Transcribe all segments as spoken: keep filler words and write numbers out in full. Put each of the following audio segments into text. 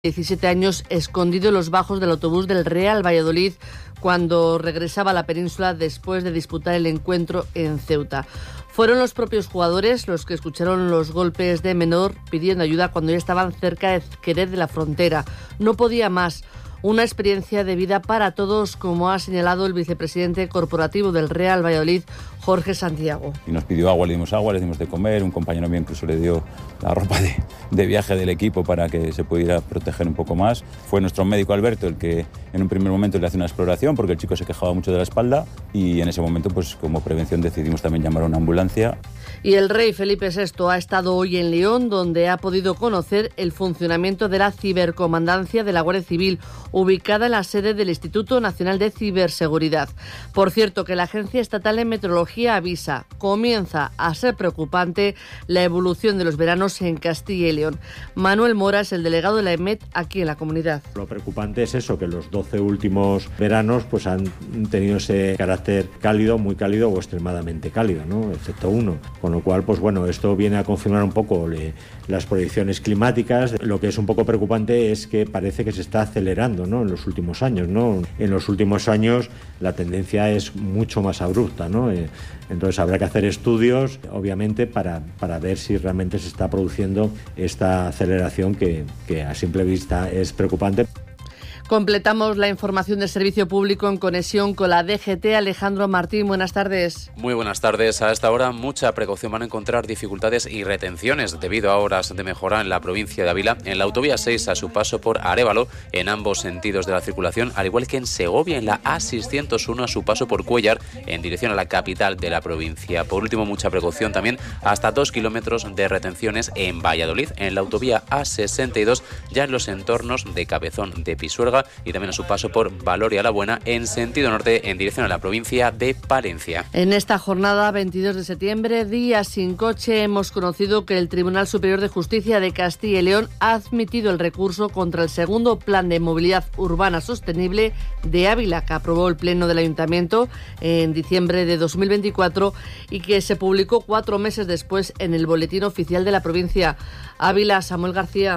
diecisiete años escondido en los bajos del autobús del Real Valladolid cuando regresaba a la península después de disputar el encuentro en Ceuta. Fueron los propios jugadores los que escucharon los golpes de menor pidiendo ayuda cuando ya estaban cerca de Jerez de la Frontera. No podía más. Una experiencia de vida para todos, como ha señalado el vicepresidente corporativo del Real Valladolid, Jorge Santiago. Y nos pidió agua, le dimos agua, le dimos de comer, un compañero mío incluso le dio la ropa de, de viaje del equipo para que se pudiera proteger un poco más. Fue nuestro médico Alberto el que en un primer momento le hace una exploración porque el chico se quejaba mucho de la espalda y en ese momento, pues como prevención, decidimos también llamar a una ambulancia. Y el rey Felipe sexto ha estado hoy en León, donde ha podido conocer el funcionamiento de la cibercomandancia de la Guardia Civil, ubicada en la sede del Instituto Nacional de Ciberseguridad. Por cierto, que la Agencia Estatal de Meteorología avisa, comienza a ser preocupante la evolución de los veranos en Castilla y León. Manuel Mora es el delegado de la EMET aquí en la comunidad. Lo preocupante es eso, que los doce últimos veranos pues han tenido ese carácter cálido, muy cálido o extremadamente cálido, ¿no? Excepto uno. Con lo cual, pues bueno, esto viene a confirmar un poco le, las proyecciones climáticas. Lo que es un poco preocupante es que parece que se está acelerando, ¿no?, en los últimos años, ¿no? En los últimos años la tendencia es mucho más abrupta, ¿no? Eh, entonces habrá que hacer estudios, obviamente, para, para ver si realmente se está produciendo esta aceleración que, que a simple vista es preocupante. Completamos la información del servicio público en conexión con la D G T. Alejandro Martín, buenas tardes. Muy buenas tardes. A esta hora mucha precaución, van a encontrar dificultades y retenciones debido a horas de mejora en la provincia de Ávila, en la autovía seis a su paso por Arévalo, en ambos sentidos de la circulación, al igual que en Segovia, en la A seiscientos uno a su paso por Cuéllar, en dirección a la capital de la provincia. Por último, mucha precaución también, hasta dos kilómetros de retenciones en Valladolid, en la autovía A sesenta y dos, ya en los entornos de Cabezón de Pisuerga, y también a su paso por Valoria la Buena en sentido norte en dirección a la provincia de Palencia. En esta jornada veintidós de septiembre, día sin coche, hemos conocido que el Tribunal Superior de Justicia de Castilla y León ha admitido el recurso contra el segundo Plan de Movilidad Urbana Sostenible de Ávila, que aprobó el Pleno del Ayuntamiento en diciembre de dos mil veinticuatro y que se publicó cuatro meses después en el Boletín Oficial de la provincia. Ávila, Samuel García.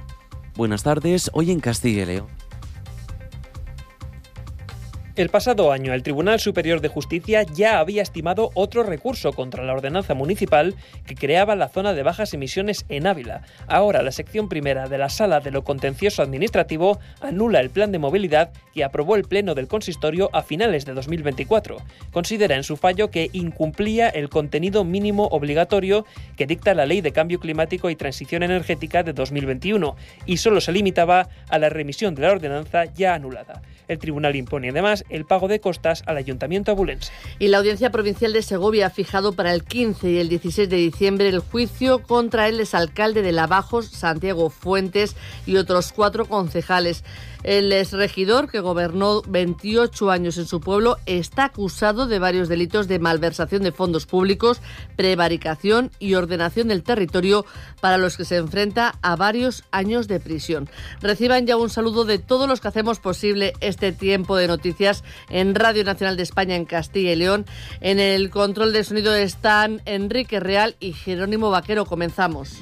Buenas tardes, hoy en Castilla y León. El pasado año, el Tribunal Superior de Justicia ya había estimado otro recurso contra la ordenanza municipal que creaba la zona de bajas emisiones en Ávila. Ahora, la sección primera de la Sala de lo Contencioso Administrativo anula el plan de movilidad que aprobó el Pleno del Consistorio a finales de dos mil veinticuatro. Considera en su fallo que incumplía el contenido mínimo obligatorio que dicta la Ley de Cambio Climático y Transición Energética de dos mil veintiuno y solo se limitaba a la remisión de la ordenanza ya anulada. El tribunal impone además el pago de costas al Ayuntamiento abulense. Y la Audiencia Provincial de Segovia ha fijado para el quince y el dieciséis de diciembre el juicio contra el exalcalde de Lavajos, Santiago Fuentes, y otros cuatro concejales. El exregidor, que gobernó veintiocho años en su pueblo, está acusado de varios delitos de malversación de fondos públicos, prevaricación y ordenación del territorio, para los que se enfrenta a varios años de prisión. Reciban ya un saludo de todos los que hacemos posible este tiempo de noticias en Radio Nacional de España en Castilla y León. En el control de sonido están Enrique Real y Jerónimo Vaquero. Comenzamos.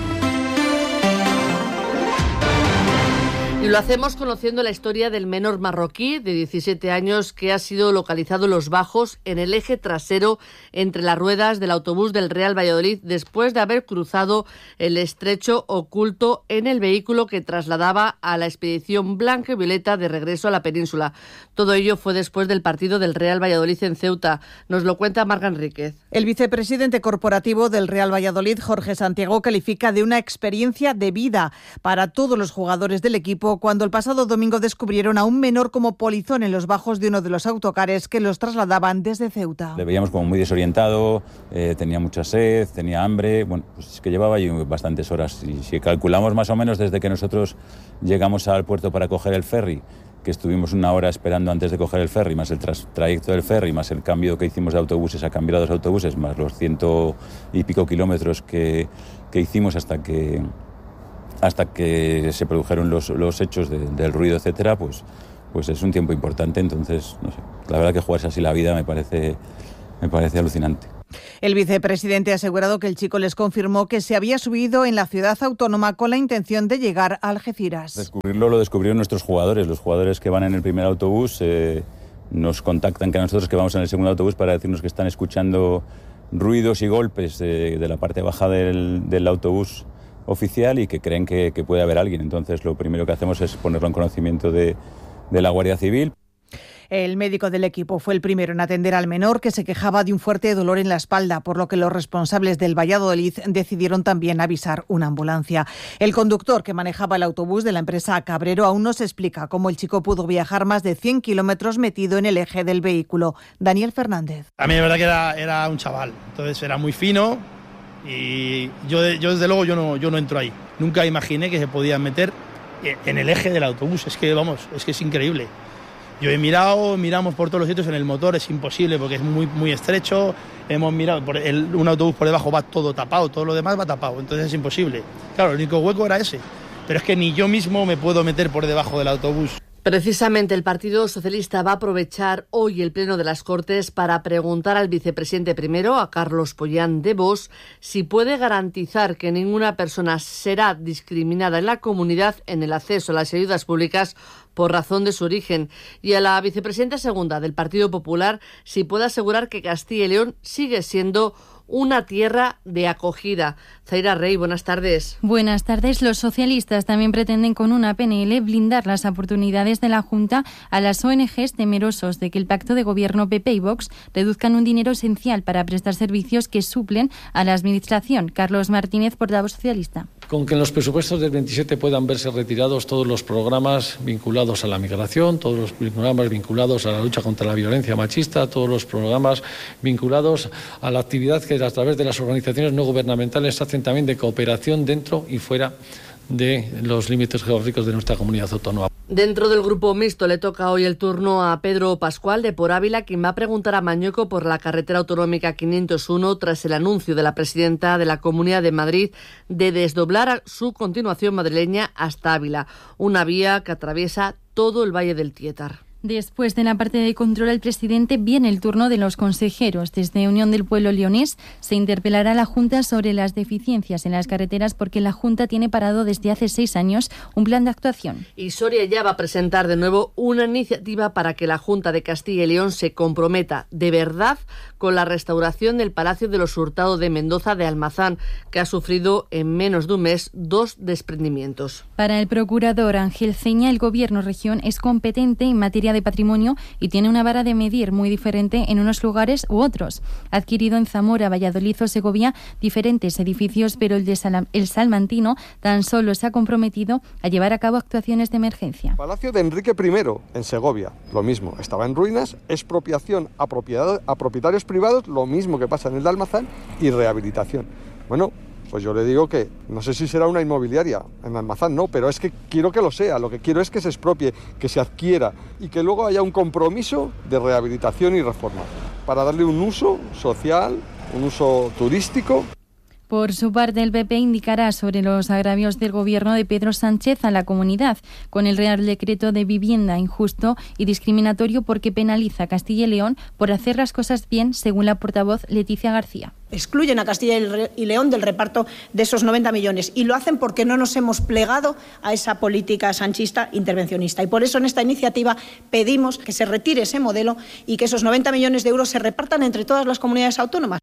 Y lo hacemos conociendo la historia del menor marroquí de diecisiete años que ha sido localizado en los bajos en el eje trasero entre las ruedas del autobús del Real Valladolid después de haber cruzado el estrecho oculto en el vehículo que trasladaba a la expedición blanca y violeta de regreso a la península. Todo ello fue después del partido del Real Valladolid en Ceuta. Nos lo cuenta Marga Enríquez. El vicepresidente corporativo del Real Valladolid, Jorge Santiago, califica de una experiencia de vida para todos los jugadores del equipo cuando el pasado domingo descubrieron a un menor como polizón en los bajos de uno de los autocares que los trasladaban desde Ceuta. Le veíamos como muy desorientado, eh, tenía mucha sed, tenía hambre, bueno, pues es que llevaba allí bastantes horas. Y si calculamos más o menos desde que nosotros llegamos al puerto para coger el ferry, que estuvimos una hora esperando antes de coger el ferry, más el tras- trayecto del ferry, más el cambio que hicimos de autobuses a cambiar a dos autobuses, más los ciento y pico kilómetros que, que hicimos hasta que... hasta que se produjeron los, los hechos de, del ruido, etcétera, pues, pues es un tiempo importante. Entonces, no sé, la verdad que jugarse así la vida me parece, me parece alucinante. El vicepresidente ha asegurado que el chico les confirmó que se había subido en la ciudad autónoma con la intención de llegar a Algeciras. Descubrirlo lo descubrieron nuestros jugadores, los jugadores que van en el primer autobús eh, nos contactan que a nosotros que vamos en el segundo autobús para decirnos que están escuchando ruidos y golpes eh, de la parte baja del, del autobús oficial y que creen que, que puede haber alguien. Entonces lo primero que hacemos es ponerlo en conocimiento de, de la Guardia Civil. El médico del equipo fue el primero en atender al menor, que se quejaba de un fuerte dolor en la espalda, por lo que los responsables del Valladolid decidieron también avisar una ambulancia. El conductor que manejaba el autobús de la empresa Cabrero aún no se explica cómo el chico pudo viajar más de cien kilómetros metido en el eje del vehículo. Daniel Fernández. A mí la verdad que era, era un chaval, entonces era muy fino y yo, yo desde luego yo no, yo no entro ahí. Nunca imaginé que se podía meter en el eje del autobús, es que vamos, es que es increíble. Yo he mirado, miramos por todos los sitios, en el motor es imposible porque es muy, muy estrecho, hemos mirado, por el, un autobús por debajo va todo tapado, todo lo demás va tapado, entonces es imposible. Claro, el único hueco era ese, pero es que ni yo mismo me puedo meter por debajo del autobús. Precisamente el Partido Socialista va a aprovechar hoy el Pleno de las Cortes para preguntar al vicepresidente primero, a Carlos Pollán de Vox, si puede garantizar que ninguna persona será discriminada en la comunidad en el acceso a las ayudas públicas por razón de su origen, y a la vicepresidenta segunda del Partido Popular si puede asegurar que Castilla y León sigue siendo una tierra de acogida. Zaira Rey, buenas tardes. Buenas tardes. Los socialistas también pretenden con una P N L blindar las oportunidades de la Junta a las O N Ges temerosos de que el pacto de gobierno P P y Vox reduzcan un dinero esencial para prestar servicios que suplen a la Administración. Carlos Martínez, portavoz socialista. Con que en los presupuestos del veintisiete puedan verse retirados todos los programas vinculados a la migración, todos los programas vinculados a la lucha contra la violencia machista, todos los programas vinculados a la actividad que a través de las organizaciones no gubernamentales hacen también de cooperación dentro y fuera de los límites geográficos de nuestra comunidad autónoma. Dentro del grupo mixto le toca hoy el turno a Pedro Pascual de Por Ávila, quien va a preguntar a Mañueco por la carretera autonómica quinientos uno tras el anuncio de la presidenta de la Comunidad de Madrid de desdoblar su continuación madrileña hasta Ávila, una vía que atraviesa todo el Valle del Tietar. Después de la parte de control al presidente, viene el turno de los consejeros. Desde Unión del Pueblo Leonés se interpelará a la Junta sobre las deficiencias en las carreteras porque la Junta tiene parado desde hace seis años un plan de actuación. Y Soria ya va a presentar de nuevo una iniciativa para que la Junta de Castilla y León se comprometa de verdad con la restauración del Palacio de los Hurtado de Mendoza de Almazán, que ha sufrido en menos de un mes dos desprendimientos. Para el procurador Ángel Ceña, el Gobierno región es competente en materia de patrimonio y tiene una vara de medir muy diferente en unos lugares u otros. Ha adquirido en Zamora, Valladolid o Segovia diferentes edificios, pero el de Sal- el salmantino tan solo se ha comprometido a llevar a cabo actuaciones de emergencia. Palacio de Enrique primero en Segovia, lo mismo, estaba en ruinas, expropiación a, propiedad, a propietarios privados, lo mismo que pasa en el de Almazán, y rehabilitación. Bueno, pues yo le digo que no sé si será una inmobiliaria en Almazán, no, pero es que quiero que lo sea, lo que quiero es que se expropie, que se adquiera y que luego haya un compromiso de rehabilitación y reforma para darle un uso social, un uso turístico. Por su parte, el P P indicará sobre los agravios del gobierno de Pedro Sánchez a la comunidad, con el Real Decreto de Vivienda injusto y discriminatorio porque penaliza a Castilla y León por hacer las cosas bien, según la portavoz Leticia García. Excluyen a Castilla y León del reparto de esos noventa millones y lo hacen porque no nos hemos plegado a esa política sanchista intervencionista. Y por eso en esta iniciativa pedimos que se retire ese modelo y que esos noventa millones de euros se repartan entre todas las comunidades autónomas.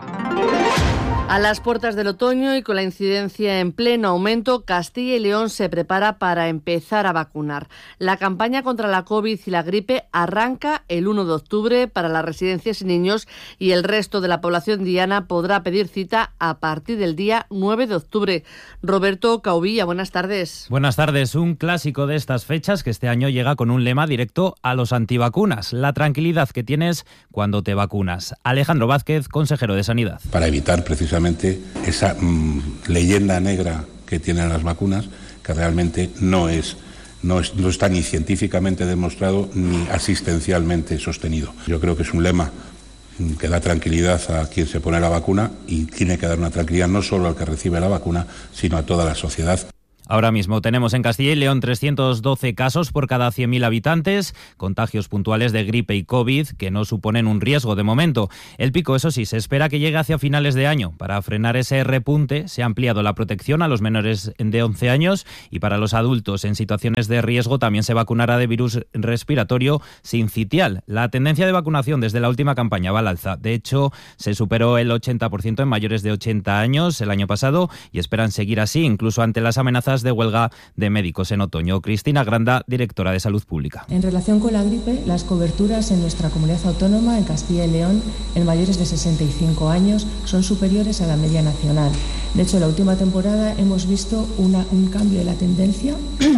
A las puertas del otoño y con la incidencia en pleno aumento, Castilla y León se prepara para empezar a vacunar. La campaña contra la COVID y la gripe arranca el uno de octubre para las residencias y niños y el resto de la población diana podrá pedir cita a partir del día nueve de octubre. Roberto Caubilla, buenas tardes. Buenas tardes. Un clásico de estas fechas que este año llega con un lema directo a los antivacunas. La tranquilidad que tienes cuando te vacunas. Alejandro Vázquez, consejero de Sanidad. Para evitar precisamente esa mmm, leyenda negra que tienen las vacunas, que realmente no es, no es, no está ni científicamente demostrado ni asistencialmente sostenido. Yo creo que es un lema que da tranquilidad a quien se pone la vacuna y tiene que dar una tranquilidad no solo al que recibe la vacuna, sino a toda la sociedad. Ahora mismo tenemos en Castilla y León trescientos doce casos por cada cien mil habitantes, contagios puntuales de gripe y COVID que no suponen un riesgo de momento. El pico, eso sí, se espera que llegue hacia finales de año. Para frenar ese repunte se ha ampliado la protección a los menores de once años y para los adultos en situaciones de riesgo también se vacunará de virus respiratorio sincitial. La tendencia de vacunación desde la última campaña va al alza. De hecho, se superó el ochenta por ciento en mayores de ochenta años el año pasado y esperan seguir así, incluso ante las amenazas de huelga de médicos en otoño. Cristina Granda, directora de Salud Pública. En relación con la gripe, las coberturas en nuestra comunidad autónoma, en Castilla y León, en mayores de sesenta y cinco años, son superiores a la media nacional. De hecho, en la última temporada hemos visto una, un cambio de la tendencia.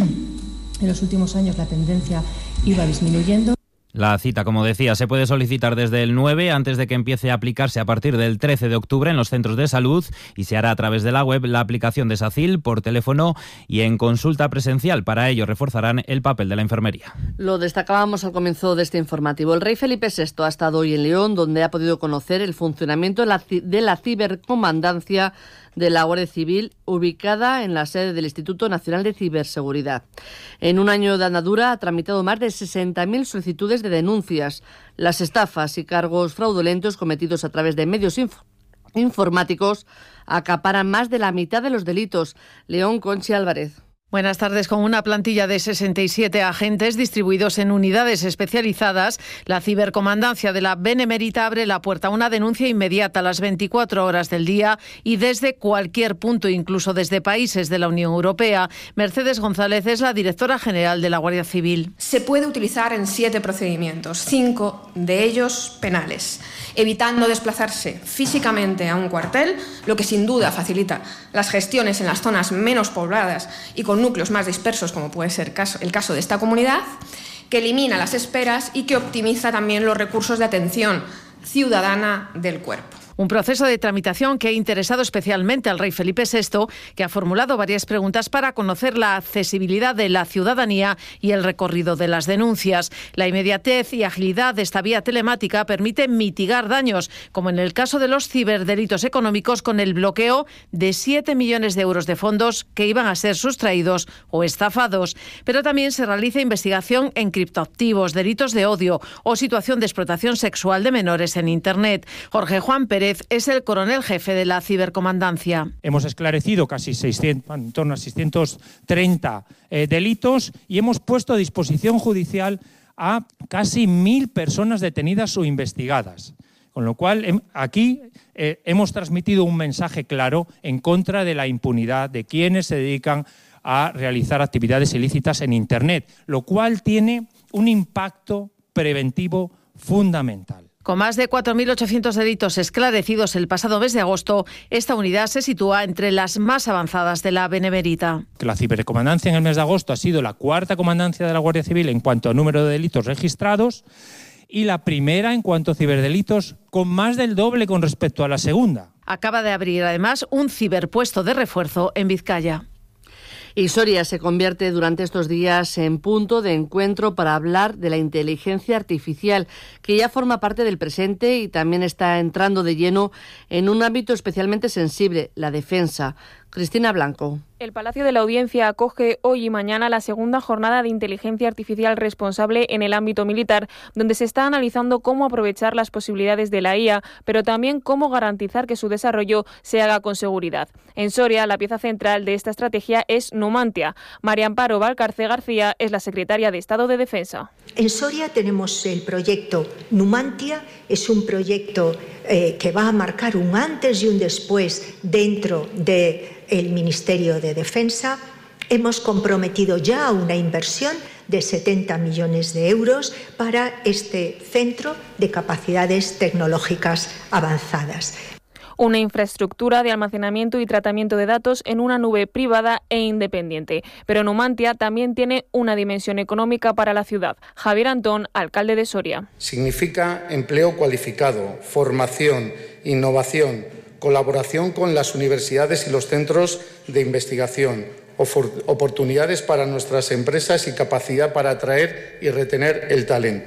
En los últimos años la tendencia iba disminuyendo. La cita, como decía, se puede solicitar desde el nueve antes de que empiece a aplicarse a partir del trece de octubre en los centros de salud y se hará a través de la web, la aplicación de SACIL, por teléfono y en consulta presencial. Para ello reforzarán el papel de la enfermería. Lo destacábamos al comienzo de este informativo. El rey Felipe sexto ha estado hoy en León, donde ha podido conocer el funcionamiento de la, de la cibercomandancia de la Guardia Civil, ubicada en la sede del Instituto Nacional de Ciberseguridad. En un año de andadura ha tramitado más de sesenta mil solicitudes de denuncias. Las estafas y cargos fraudulentos cometidos a través de medios inf- informáticos acaparan más de la mitad de los delitos. León, Conchi Álvarez. Buenas tardes. Con una plantilla de sesenta y siete agentes distribuidos en unidades especializadas, la cibercomandancia de la Benemérita abre la puerta a una denuncia inmediata a las veinticuatro horas del día y desde cualquier punto, incluso desde países de la Unión Europea. Mercedes González es la directora general de la Guardia Civil. Se puede utilizar en siete procedimientos, cinco de ellos penales, evitando desplazarse físicamente a un cuartel, lo que sin duda facilita las gestiones en las zonas menos pobladas y con núcleos más dispersos, como puede ser el caso de esta comunidad, que elimina las esperas y que optimiza también los recursos de atención ciudadana del cuerpo. Un proceso de tramitación que ha interesado especialmente al rey Felipe sexto, que ha formulado varias preguntas para conocer la accesibilidad de la ciudadanía y el recorrido de las denuncias. La inmediatez y agilidad de esta vía telemática permite mitigar daños, como en el caso de los ciberdelitos económicos, con el bloqueo de siete millones de euros de fondos que iban a ser sustraídos o estafados. Pero también se realiza investigación en criptoactivos, delitos de odio o situación de explotación sexual de menores en Internet. Jorge Juan Pérez es el coronel jefe de la cibercomandancia. Hemos esclarecido casi seiscientos, en torno a seiscientos treinta eh, delitos y hemos puesto a disposición judicial a casi mil personas detenidas o investigadas. Con lo cual, aquí eh, hemos transmitido un mensaje claro en contra de la impunidad de quienes se dedican a realizar actividades ilícitas en Internet, lo cual tiene un impacto preventivo fundamental. Con más de cuatro mil ochocientos delitos esclarecidos el pasado mes de agosto, esta unidad se sitúa entre las más avanzadas de la Benemérita. La cibercomandancia en el mes de agosto ha sido la cuarta comandancia de la Guardia Civil en cuanto a número de delitos registrados y la primera en cuanto a ciberdelitos, con más del doble con respecto a la segunda. Acaba de abrir además un ciberpuesto de refuerzo en Vizcaya. Y Soria se convierte durante estos días en punto de encuentro para hablar de la inteligencia artificial, que ya forma parte del presente y también está entrando de lleno en un ámbito especialmente sensible, la defensa. Cristina Blanco. El Palacio de la Audiencia acoge hoy y mañana la segunda jornada de inteligencia artificial responsable en el ámbito militar, donde se está analizando cómo aprovechar las posibilidades de la I A, pero también cómo garantizar que su desarrollo se haga con seguridad. En Soria, la pieza central de esta estrategia es Numantia. María Amparo Valcarce García es la secretaria de Estado de Defensa. En Soria tenemos el proyecto Numantia, es un proyecto eh, que va a marcar un antes y un después dentro de el Ministerio de Defensa. Hemos comprometido ya una inversión de setenta millones de euros para este centro de capacidades tecnológicas avanzadas. Una infraestructura de almacenamiento y tratamiento de datos en una nube privada e independiente. Pero Numantia también tiene una dimensión económica para la ciudad. Javier Antón, alcalde de Soria. Significa empleo cualificado, formación, innovación, colaboración con las universidades y los centros de investigación, oportunidades para nuestras empresas y capacidad para atraer y retener el talento.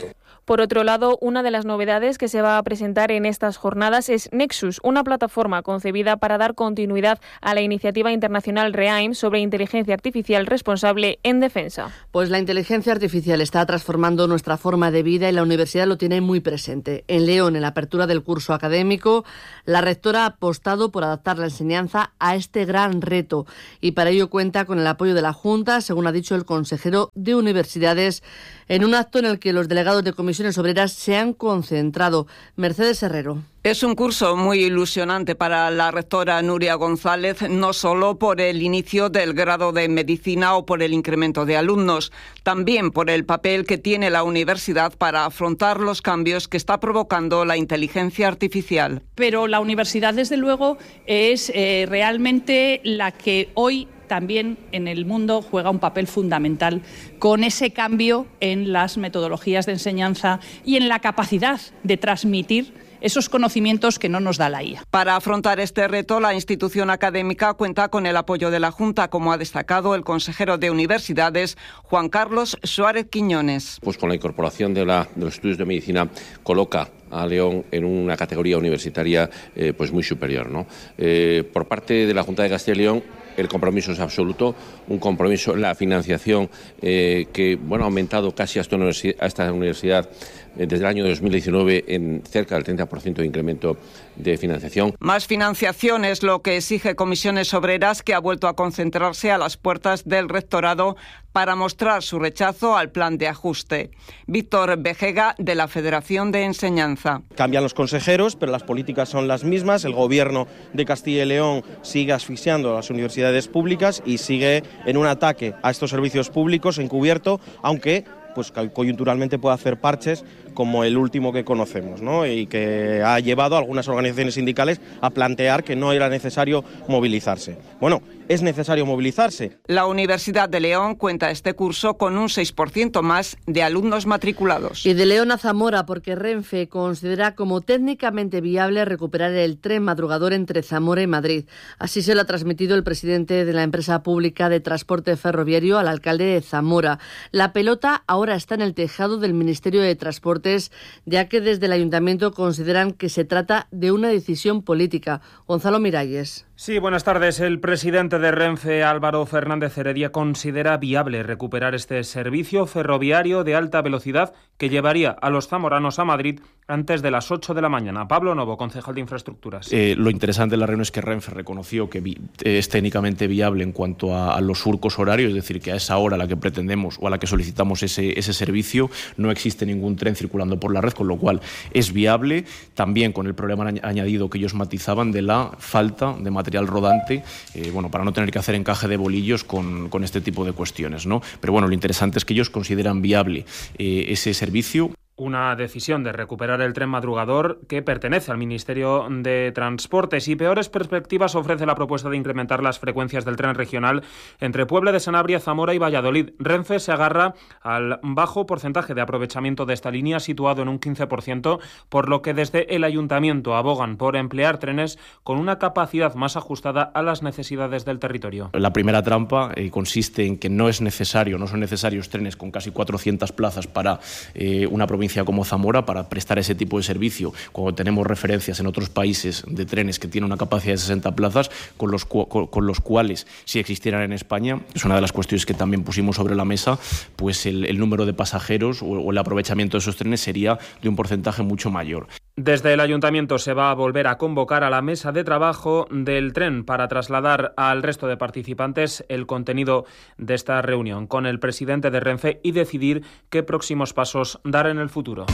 Por otro lado, una de las novedades que se va a presentar en estas jornadas es Nexus, una plataforma concebida para dar continuidad a la iniciativa internacional REAIM sobre inteligencia artificial responsable en defensa. Pues la inteligencia artificial está transformando nuestra forma de vida y la universidad lo tiene muy presente. En León, en la apertura del curso académico, la rectora ha apostado por adaptar la enseñanza a este gran reto y para ello cuenta con el apoyo de la Junta, según ha dicho el consejero de Universidades, en un acto en el que los delegados de comisiones obreras se han concentrado. Mercedes Herrero. Es un curso muy ilusionante para la rectora Nuria González, no solo por el inicio del grado de medicina o por el incremento de alumnos, también por el papel que tiene la universidad para afrontar los cambios que está provocando la inteligencia artificial. Pero la universidad, desde luego, es eh, realmente la que hoy también en el mundo juega un papel fundamental con ese cambio en las metodologías de enseñanza y en la capacidad de transmitir esos conocimientos que no nos da la I A. Para afrontar este reto, la institución académica cuenta con el apoyo de la Junta, como ha destacado el consejero de Universidades, Juan Carlos Suárez Quiñones. Pues con la incorporación de, la, de los estudios de medicina coloca a León en una categoría universitaria eh, pues muy superior, ¿no? Eh, por parte de la Junta de Castilla y León, el compromiso es absoluto, un compromiso en la financiación eh, que bueno, ha aumentado casi a esta universidad, a esta universidad eh, desde el año dos mil diecinueve en cerca del treinta por ciento de incremento de financiación. Más financiación es lo que exige Comisiones Obreras, que ha vuelto a concentrarse a las puertas del rectorado para mostrar su rechazo al plan de ajuste. Víctor Vejega, de la Federación de Enseñanza. Cambian los consejeros, pero las políticas son las mismas. El Gobierno de Castilla y León sigue asfixiando a las universidades públicas y sigue en un ataque a estos servicios públicos encubierto, aunque pues coyunturalmente puede hacer parches como el último que conocemos, ¿no? Y que ha llevado a algunas organizaciones sindicales a plantear que no era necesario movilizarse. Bueno, es necesario movilizarse. La Universidad de León cuenta este curso con un seis por ciento más de alumnos matriculados. Y de León a Zamora, porque Renfe considera como técnicamente viable recuperar el tren madrugador entre Zamora y Madrid. Así se lo ha transmitido el presidente de la empresa pública de transporte ferroviario al alcalde de Zamora. La pelota ahora está en el tejado del Ministerio de Transportes, ya que desde el ayuntamiento consideran que se trata de una decisión política. Gonzalo Miralles. Sí, buenas tardes. El presidente de Renfe, Álvaro Fernández Heredia, considera viable recuperar este servicio ferroviario de alta velocidad que llevaría a los zamoranos a Madrid antes de las ocho de la mañana. Pablo Novo, concejal de Infraestructuras. Eh, lo interesante de la reunión es que Renfe reconoció que vi- es técnicamente viable en cuanto a, a los surcos horarios, es decir, que a esa hora a la que pretendemos o a la que solicitamos ese, ese servicio no existe ningún tren circulando por la red, con lo cual es viable, también con el problema añadido que ellos matizaban de la falta de material rodante, eh, bueno, para no tener que hacer encaje de bolillos con, con este tipo de cuestiones, ¿no? Pero bueno, lo interesante es que ellos consideran viable eh, ese servicio. Una decisión de recuperar el tren madrugador que pertenece al Ministerio de Transportes, y peores perspectivas ofrece la propuesta de incrementar las frecuencias del tren regional entre Puebla de Sanabria, Zamora y Valladolid. Renfe se agarra al bajo porcentaje de aprovechamiento de esta línea, situado en un quince por ciento, por lo que desde el ayuntamiento abogan por emplear trenes con una capacidad más ajustada a las necesidades del territorio. La primera trampa eh, consiste en que no es necesario, no son necesarios trenes con casi cuatrocientas plazas para eh, una provincia como Zamora para prestar ese tipo de servicio, cuando tenemos referencias en otros países de trenes que tienen una capacidad de sesenta plazas, con los, cu- con los cuales, si existieran en España, es una de las cuestiones que también pusimos sobre la mesa, pues el, el número de pasajeros o, o el aprovechamiento de esos trenes sería de un porcentaje mucho mayor. Desde el ayuntamiento se va a volver a convocar a la mesa de trabajo del tren para trasladar al resto de participantes el contenido de esta reunión con el presidente de Renfe y decidir qué próximos pasos dar en el futuro.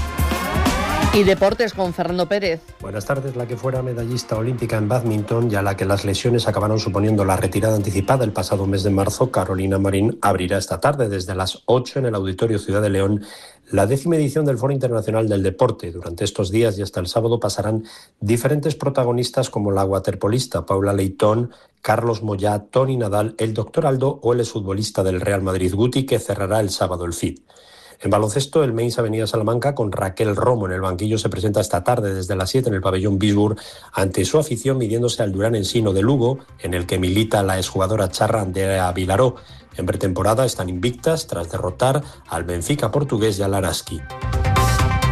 Y deportes con Fernando Pérez. Buenas tardes. La que fuera medallista olímpica en bádminton y a la que las lesiones acabaron suponiendo la retirada anticipada el pasado mes de marzo, Carolina Marín, abrirá esta tarde desde las ocho en el Auditorio Ciudad de León la décima edición del Foro Internacional del Deporte. Durante estos días y hasta el sábado pasarán diferentes protagonistas como la waterpolista Paula Leitón, Carlos Moyá, Toni Nadal, el doctor Aldo o el exfutbolista del Real Madrid Guti, que cerrará el sábado el F I D. En baloncesto, el Mainz Avenida Salamanca, con Raquel Romo en el banquillo, se presenta esta tarde desde las siete en el pabellón Bisburg ante su afición, midiéndose al Durán Ensino de Lugo, en el que milita la exjugadora charra Andrea Vilaró. En pretemporada están invictas tras derrotar al Benfica portugués y al Araski.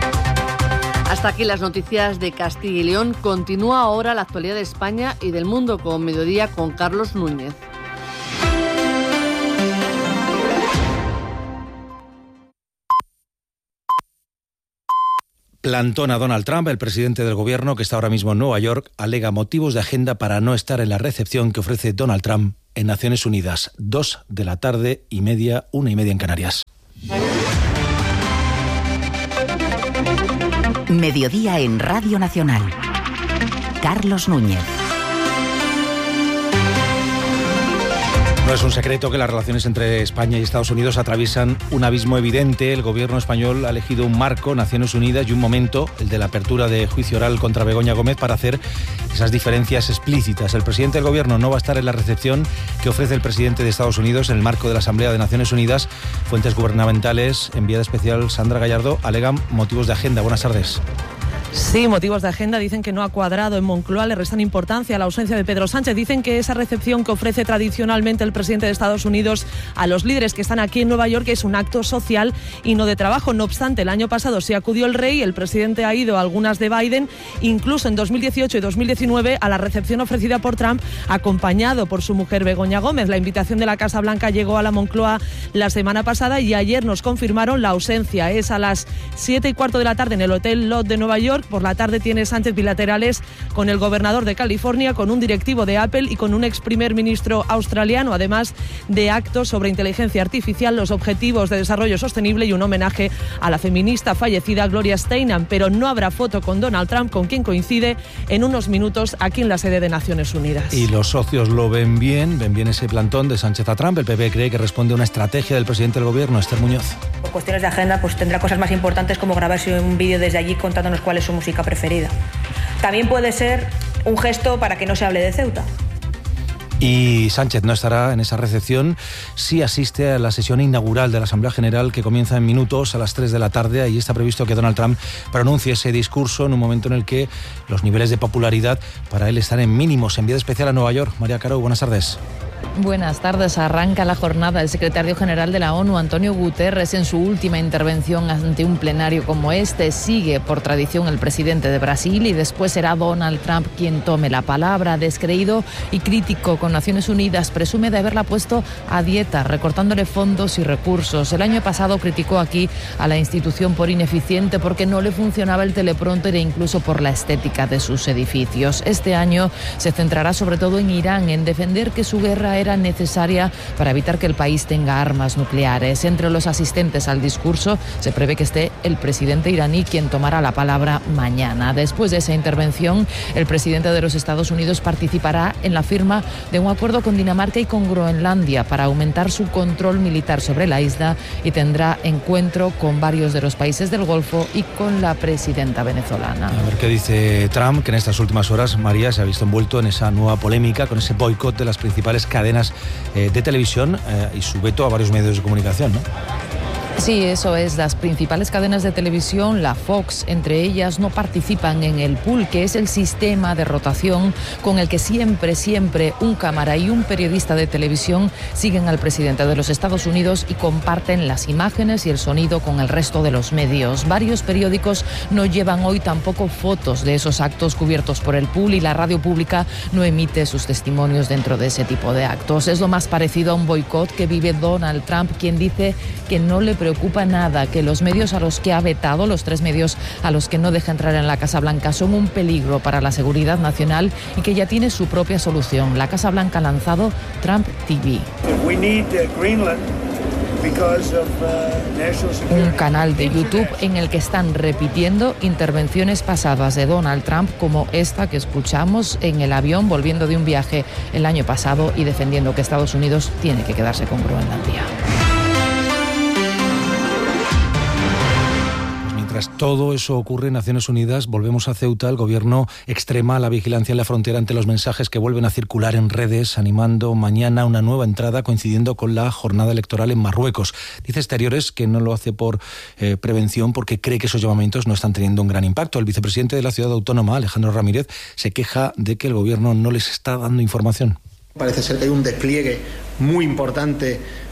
Hasta aquí las noticias de Castilla y León. Continúa ahora la actualidad de España y del mundo con Mediodía con Carlos Núñez. Plantón a Donald Trump. El presidente del gobierno, que está ahora mismo en Nueva York, alega motivos de agenda para no estar en la recepción que ofrece Donald Trump en Naciones Unidas. Dos de la tarde y media, una y media en Canarias. Mediodía en Radio Nacional. Carlos Núñez. No es un secreto que las relaciones entre España y Estados Unidos atraviesan un abismo evidente. El gobierno español ha elegido un marco, Naciones Unidas, y un momento, el de la apertura de juicio oral contra Begoña Gómez, para hacer esas diferencias explícitas. El presidente del gobierno no va a estar en la recepción que ofrece el presidente de Estados Unidos en el marco de la Asamblea de Naciones Unidas. Fuentes gubernamentales, enviada especial Sandra Gallardo, alegan motivos de agenda. Buenas tardes. Sí, motivos de agenda. Dicen que no ha cuadrado en Moncloa, le restan importancia a la ausencia de Pedro Sánchez. Dicen que esa recepción que ofrece tradicionalmente el presidente de Estados Unidos a los líderes que están aquí en Nueva York es un acto social y no de trabajo. No obstante, el año pasado sí acudió el rey, el presidente ha ido a algunas de Biden, incluso en dos mil dieciocho y dos mil diecinueve a la recepción ofrecida por Trump, acompañado por su mujer Begoña Gómez. La invitación de la Casa Blanca llegó a la Moncloa la semana pasada y ayer nos confirmaron la ausencia. Es a las siete y cuarto de la tarde en el Hotel Lot de Nueva York. Por la tarde tiene Sánchez bilaterales con el gobernador de California, con un directivo de Apple y con un ex primer ministro australiano, además de actos sobre inteligencia artificial, los objetivos de desarrollo sostenible y un homenaje a la feminista fallecida Gloria Steinem. Pero no habrá foto con Donald Trump, con quien coincide en unos minutos aquí en la sede de Naciones Unidas. Y los socios lo ven bien, ven bien ese plantón de Sánchez a Trump. El P P cree que responde a una estrategia del presidente del gobierno, Esther Muñoz. Por cuestiones de agenda, pues tendrá cosas más importantes como grabarse un vídeo desde allí contándonos cuál es su música preferida. También puede ser un gesto para que no se hable de Ceuta. Y Sánchez no estará en esa recepción, sí asiste a la sesión inaugural de la Asamblea General que comienza en minutos a las tres de la tarde. Ahí está previsto que Donald Trump pronuncie ese discurso en un momento en el que los niveles de popularidad para él están en mínimos. Enviada especial a Nueva York, María Caro, buenas tardes. Buenas tardes. Arranca la jornada el secretario general de la ONU, Antonio Guterres, en su última intervención ante un plenario como este. Sigue, por tradición, el presidente de Brasil y después será Donald Trump quien tome la palabra. Descreído y crítico con Naciones Unidas, presume de haberla puesto a dieta, recortándole fondos y recursos. El año pasado criticó aquí a la institución por ineficiente porque no le funcionaba el teleprompter e incluso por la estética de sus edificios. Este año se centrará sobre todo en Irán, en defender que su guerra era necesaria para evitar que el país tenga armas nucleares. Entre los asistentes al discurso se prevé que esté el presidente iraní, quien tomará la palabra mañana. Después de esa intervención, el presidente de los Estados Unidos participará en la firma de un acuerdo con Dinamarca y con Groenlandia para aumentar su control militar sobre la isla y tendrá encuentro con varios de los países del Golfo y con la presidenta venezolana. A ver qué dice Trump, que en estas últimas horas, María, se ha visto envuelto en esa nueva polémica con ese boicot de las principales cadenas eh, de televisión eh, y su veto a varios medios de comunicación, ¿no? Sí, eso es. Las principales cadenas de televisión, la Fox, entre ellas, no participan en el pool, que es el sistema de rotación con el que siempre, siempre un cámara y un periodista de televisión siguen al presidente de los Estados Unidos y comparten las imágenes y el sonido con el resto de los medios. Varios periódicos no llevan hoy tampoco fotos de esos actos cubiertos por el pool y la radio pública no emite sus testimonios dentro de ese tipo de actos. Es lo más parecido a un boicot que vive Donald Trump, quien dice que no le preocupa preocupa nada que los medios a los que ha vetado, los tres medios a los que no deja entrar en la Casa Blanca, son un peligro para la seguridad nacional y que ya tiene su propia solución. La Casa Blanca ha lanzado Trump T V. Un canal de YouTube en el que están repitiendo intervenciones pasadas de Donald Trump, como esta que escuchamos en el avión volviendo de un viaje el año pasado y defendiendo que Estados Unidos tiene que quedarse con Groenlandia. Mientras todo eso ocurre en Naciones Unidas, volvemos a Ceuta. El gobierno extrema la vigilancia en la frontera ante los mensajes que vuelven a circular en redes, animando mañana una nueva entrada coincidiendo con la jornada electoral en Marruecos. Dice Exteriores que no lo hace por eh, prevención, porque cree que esos llamamientos no están teniendo un gran impacto. El vicepresidente de la ciudad autónoma, Alejandro Ramírez, se queja de que el gobierno no les está dando información. Parece ser que hay un despliegue muy importante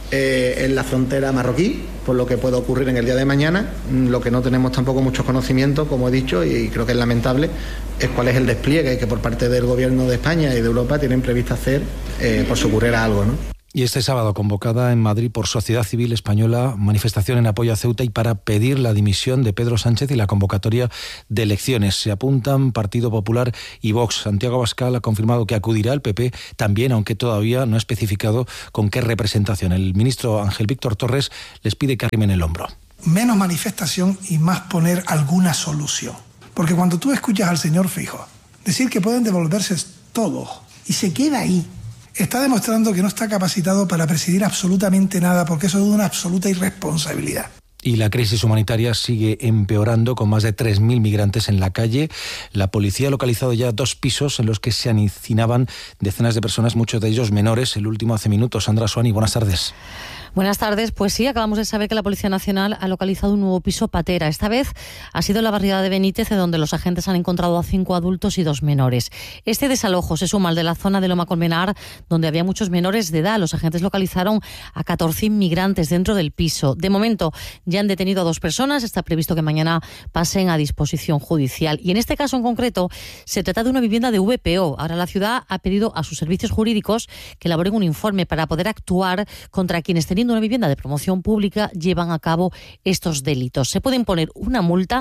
eh, en la frontera marroquí, por lo que puede ocurrir en el día de mañana. Lo que no tenemos tampoco mucho conocimiento, como he dicho, y creo que es lamentable, es cuál es el despliegue que por parte del Gobierno de España y de Europa tienen previsto hacer eh, por si ocurriera algo, ¿no? Y este sábado, convocada en Madrid por Sociedad Civil Española, manifestación en apoyo a Ceuta y para pedir la dimisión de Pedro Sánchez y la convocatoria de elecciones. Se apuntan Partido Popular y Vox. Santiago Abascal ha confirmado que acudirá el P P también, aunque todavía no ha especificado con qué representación. El ministro Ángel Víctor Torres les pide que arrimen el hombro. Menos manifestación y más poner alguna solución. Porque cuando tú escuchas al señor Feijóo decir que pueden devolverse todos y se queda ahí, está demostrando que no está capacitado para presidir absolutamente nada, porque eso es una absoluta irresponsabilidad. Y la crisis humanitaria sigue empeorando con más de tres mil migrantes en la calle. La policía ha localizado ya dos pisos en los que se hacinaban decenas de personas, muchos de ellos menores. El último hace minutos. Sandra Suani, buenas tardes. Buenas tardes. Pues sí, acabamos de saber que la Policía Nacional ha localizado un nuevo piso patera. Esta vez ha sido en la barriada de Benítez, donde los agentes han encontrado a cinco adultos y dos menores. Este desalojo se suma al de la zona de Loma Colmenar, donde había muchos menores de edad. Los agentes localizaron a catorce inmigrantes dentro del piso. De momento ya han detenido a dos personas. Está previsto que mañana pasen a disposición judicial. Y en este caso en concreto se trata de una vivienda de V P O. Ahora la ciudad ha pedido a sus servicios jurídicos que elaboren un informe para poder actuar contra quienes, teniendo una vivienda de promoción pública, llevan a cabo estos delitos. Se puede imponer una multa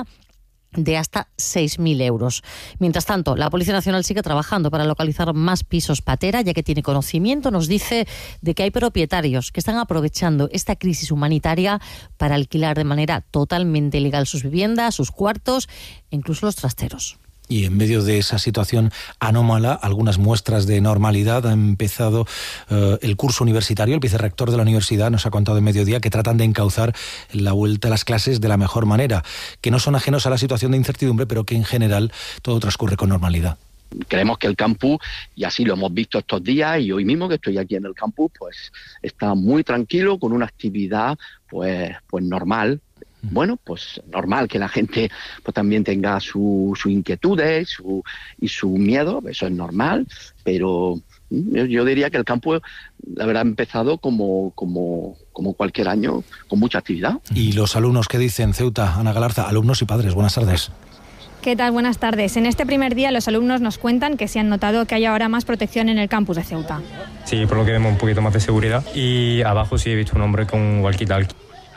de hasta seis mil euros. Mientras tanto, la Policía Nacional sigue trabajando para localizar más pisos patera, ya que tiene conocimiento, nos dice, de que hay propietarios que están aprovechando esta crisis humanitaria para alquilar de manera totalmente ilegal sus viviendas, sus cuartos e incluso los trasteros. Y en medio de esa situación anómala, algunas muestras de normalidad, ha empezado eh, el curso universitario. El vicerrector de la universidad nos ha contado en Mediodía que tratan de encauzar la vuelta a las clases de la mejor manera, que no son ajenos a la situación de incertidumbre, pero que en general todo transcurre con normalidad. Creemos que el campus, y así lo hemos visto estos días y hoy mismo que estoy aquí en el campus, pues está muy tranquilo, con una actividad pues, pues normal. Bueno, pues normal que la gente pues también tenga sus su inquietudes su, y su miedo, eso es normal, pero yo, yo diría que el campo, la verdad, ha empezado como, como, como cualquier año, con mucha actividad. ¿Y los alumnos qué dicen, Ceuta? Ana Galarza, alumnos y padres, buenas tardes. ¿Qué tal? Buenas tardes. En este primer día los alumnos nos cuentan que se han notado que hay ahora más protección en el campus de Ceuta. Sí, por lo que vemos un poquito más de seguridad, y abajo sí he visto un hombre con un walkie-talkie.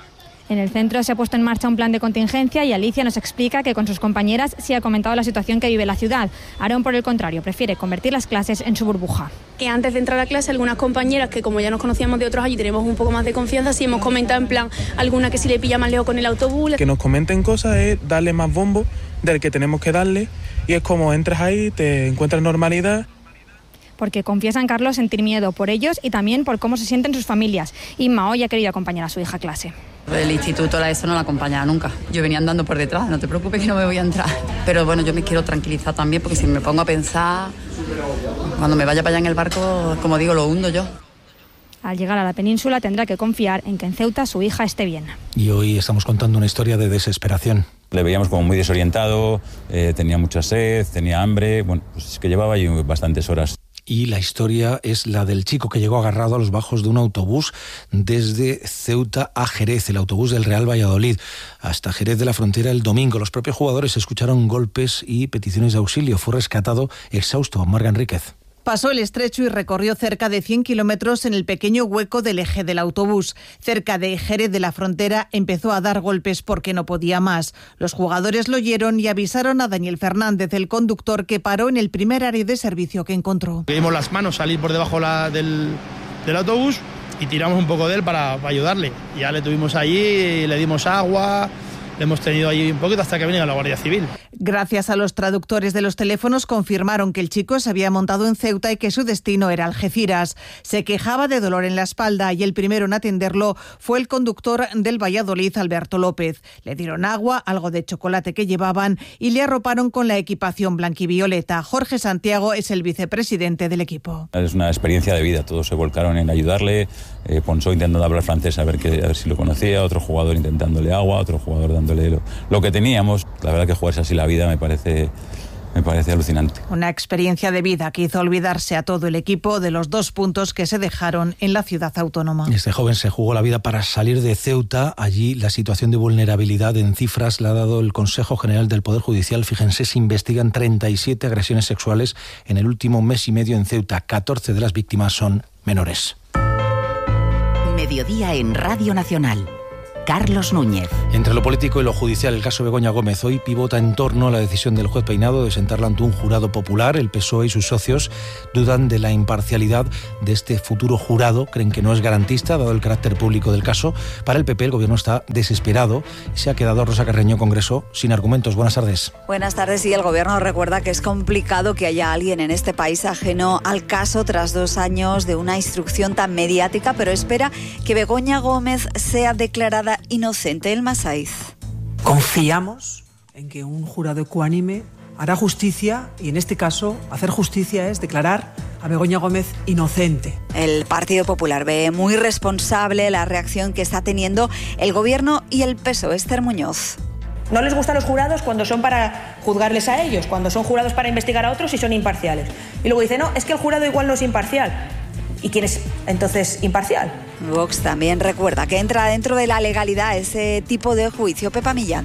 En el centro se ha puesto en marcha un plan de contingencia y Alicia nos explica que con sus compañeras sí ha comentado la situación que vive la ciudad. Aarón, por el contrario, prefiere convertir las clases en su burbuja. Que antes de entrar a clase, algunas compañeras que como ya nos conocíamos de otros años y tenemos un poco más de confianza, sí hemos comentado en plan alguna que si le pilla más lejos con el autobús. Que nos comenten cosas es darle más bombo del que tenemos que darle, y es como entras ahí, te encuentras normalidad. Porque confiesan, Carlos, sentir miedo por ellos y también por cómo se sienten sus familias. Inma hoy ha querido acompañar a su hija a clase. El instituto, la ESO no la acompañaba nunca. Yo venía andando por detrás, no te preocupes que no me voy a entrar. Pero bueno, yo me quiero tranquilizar también, porque si me pongo a pensar, cuando me vaya para allá en el barco, como digo, lo hundo yo. Al llegar a la península tendrá que confiar en que en Ceuta su hija esté bien. Y hoy estamos contando una historia de desesperación. Le veíamos como muy desorientado, eh, tenía mucha sed, tenía hambre, bueno, pues es que llevaba allí bastantes horas. Y la historia es la del chico que llegó agarrado a los bajos de un autobús desde Ceuta a Jerez, el autobús del Real Valladolid, hasta Jerez de la Frontera el domingo. Los propios jugadores escucharon golpes y peticiones de auxilio. Fue rescatado exhausto. Marga Enríquez. Pasó el estrecho y recorrió cerca de cien kilómetros en el pequeño hueco del eje del autobús. Cerca de Jerez de la Frontera empezó a dar golpes porque no podía más. Los jugadores lo oyeron y avisaron a Daniel Fernández, el conductor, que paró en el primer área de servicio que encontró. Vimos las manos salir por debajo la, del, del autobús y tiramos un poco de él para, para ayudarle. Ya le tuvimos allí, le dimos agua, le hemos tenido allí un poquito hasta que venía la Guardia Civil. Gracias a los traductores de los teléfonos confirmaron que el chico se había montado en Ceuta y que su destino era Algeciras. Se quejaba de dolor en la espalda y el primero en atenderlo fue el conductor del Valladolid, Alberto López. Le dieron agua, algo de chocolate que llevaban y le arroparon con la equipación blanquivioleta. Jorge Santiago es el vicepresidente del equipo. Es una experiencia de vida, todos se volcaron en ayudarle. Eh, Ponsó intentando hablar francés a ver, que, a ver si lo conocía, otro jugador intentándole agua, otro jugador dándole lo, lo que teníamos. La verdad que jugarse así la vida me parece me parece alucinante. Una experiencia de vida que hizo olvidarse a todo el equipo de los dos puntos que se dejaron en la ciudad autónoma. Este joven se jugó la vida para salir de Ceuta. Allí la situación de vulnerabilidad en cifras la ha dado el Consejo General del Poder Judicial. Fíjense, se investigan treinta y siete agresiones sexuales en el último mes y medio en Ceuta. catorce de las víctimas son menores. Mediodía en Radio Nacional. Carlos Núñez. Entre lo político y lo judicial, el caso Begoña Gómez hoy pivota en torno a la decisión del juez Peinado de sentarla ante un jurado popular. El P S O E y sus socios dudan de la imparcialidad de este futuro jurado. Creen que no es garantista, dado el carácter público del caso. Para el P P, el gobierno está desesperado y se ha quedado, Rosa Carreño, Congreso sin argumentos. Buenas tardes. Buenas tardes. Y el gobierno recuerda que es complicado que haya alguien en este país ajeno al caso tras dos años de una instrucción tan mediática, pero espera que Begoña Gómez sea declarada inocente. El Masaiz. Confiamos en que un jurado ecuánime hará justicia y en este caso hacer justicia es declarar a Begoña Gómez inocente. El Partido Popular ve muy responsable la reacción que está teniendo el gobierno y el P S O E. Esther Muñoz. No les gustan los jurados cuando son para juzgarles a ellos, cuando son jurados para investigar a otros y son imparciales. Y luego dice, no, es que el jurado igual no es imparcial. ¿Y quién es entonces imparcial? Vox también recuerda que entra dentro de la legalidad ese tipo de juicio. Pepa Millán.